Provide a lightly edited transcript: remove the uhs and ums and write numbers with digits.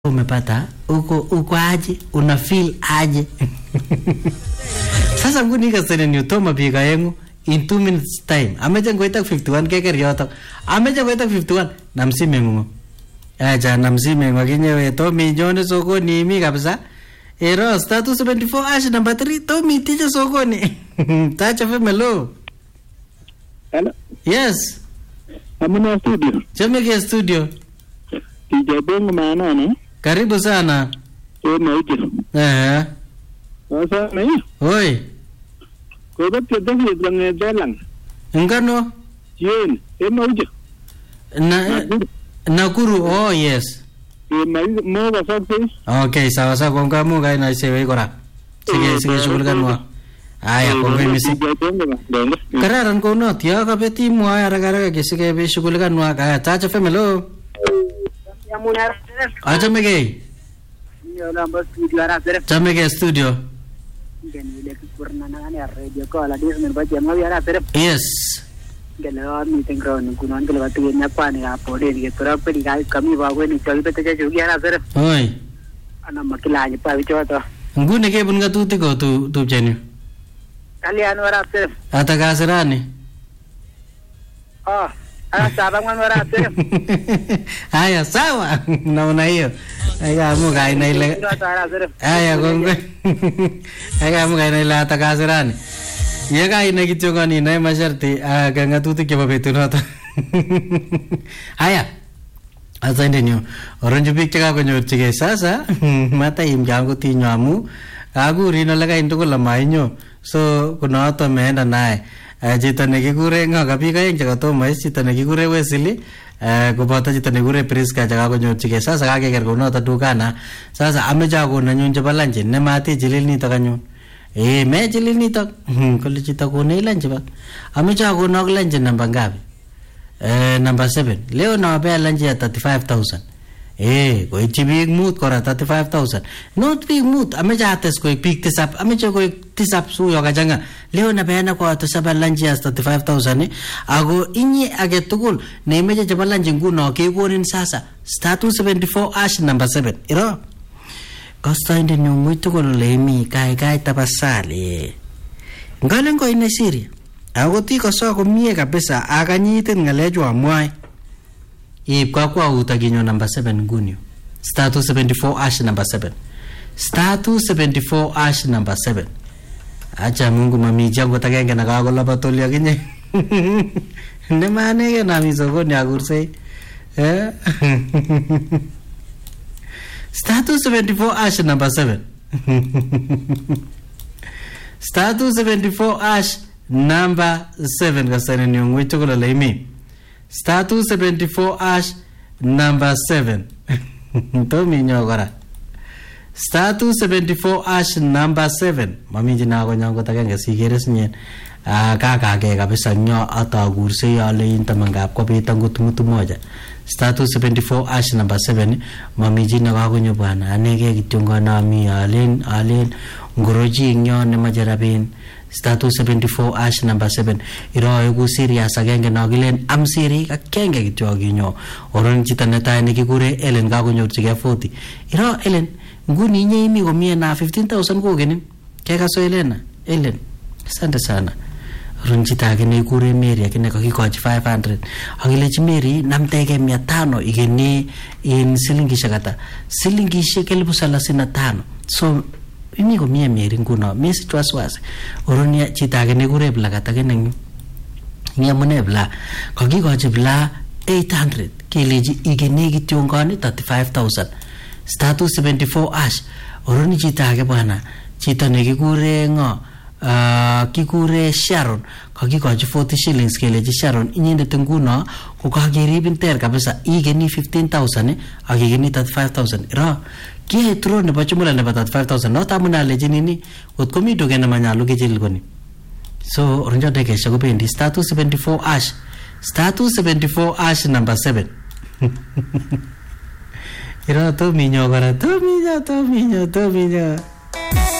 umepata uko aje, una feel aje? Sasa nguni kasene ni utoma biga yengu in 2 minutes time. Ameja ngoita 51 keker yoto. Ameja ngoita 51 namsime ngumo. Aja namsime ngakinyewe to minyone sokoni mi kabisa. Ero status 74 ash number 3 to mi tije sokoni. Tacha femelo. Hello. Yes. Amuna studio. Chemeke studio. Kijabongo maana ne? Karibu sana. Mauje. Sasa ne? Oi. Ko ba te lang dalang. Ngano? Yen, mauje. Nakuru, oh yes. Mo ba sabi? Okay, sawa sawa kwa mo gai na sewe kora. Sige shughuli kanwa. Aya kwa mimi si. Kararan ko no tiya ka beti mo aya ragara ke sige be shughuli kanwa ka chacha femelo. Acha mege. Yo namba studio ara sere. Chamege studio. Genile kurna na ne radio ko ala dis men ba jama ara sere. Yes. Gelo meeting ground kunan gelo batu nya pa ne apode ni tora pe ni kami ba ko ni chali pe te jogi ara sere. Oi. Ana makila ni pa bicho to. Ngune ke bunga tuti ko tu cheni. Ali anu ara sere. Ata kasirani. Sabang manwara sere. Aya sawa. Naona hiyo. Aya mo gai na ile. Aya gongwe. Aya mo gai na ile ata kasirani. Ye gai na kichongani na masharti gangatuti ke babetu nota. Aya. Asa ndenyo. Orange pik chaka konyor chike sasa mata imjangu tinyamu. Aguri no laga into la mainyo. So kuna to meenda naye. Chito nekikure ngo kabika yang chakatomo chito nekikure Wesley koboto chito nekikure Priska chakakonyorchigei sasa kakeker kounoto dukana sasa ameche akonon chebo lunch nemati chilil nitok anyun mechilil nitok kole chito konech lunch ba ameche akonok lunch namba ngapi number 7 leo nawapea lunch ya 35,000 koityi biik mut kora 35,000 not biik mut ameche ates koik biik tisap ameche koik tisap suyo kachanga leo napeana kwa tisap lunch ya 35,000 ako inye age tugul neimeche chebo lunch nguno kekonin sasa status 74 ash number 7 iro kostoinde nyumui tugul leimi kai tapasali ngalen ko ine siri ako ti koso komie kabisa akanyitin ngalechu amwae Ip kakwaut akinyo number 7 ngunyo. Status 74 ash number 7. Status 74 ash number 7. Acha Mungu mami jangu takenge nakakola patoli akinye. Nemane ke nami sokoni akurse. Status 74 ash number 7. Status 74 ash number 7 kasane nyungwe chokola leimi. Status 74 ash number 7. Tomi nyogora. Status 74 ash number 7. Mami jina ko nyongo takenge sigeres nyen. Kaka ke kabisa nyo ata gurse yale intamangap ko pitang gutungutu moja. Status 74 ash number 7. Mami jina ko nyo bwana anege kitungo nami alen ngoroji nyo ne majarabin. Status 74 ash number 7 iro yugu serious agenge nagilen am siri akenge kityo aginyo oron chita netai nekikure Ellen kakonyorchigei 40 iro Ellen nguni inye imi komie na 15,000 kokenin kekaso Ellen asante sana oron chita age nekikure Mary akine kakikochi 500 akilechi Mary namtege 500 ikeni in silingishek ata silingishek 35,000 so imi komie Mary nguno mesi twaswase oronia chita age nekure bla katakene ngamune bla kakikochi bla 800 keleji ikeni kityongoni 35,000 status 74 ash oroni chita age bwana chita nekikure ngo kikure Sharon kakikochi 40 shillings keleji Sharon inyindet nguno ko kakeribin ter kabisa ikeni 15,000 akikeni 35,000 iro Kia true nebo chumula nebo 35,000 not amuna lejini ni kot komi doge na manyalu kechil koni so oronjo deke shago bendi status 74 ash status 74 ash number 7 iro to minyo kora to minyo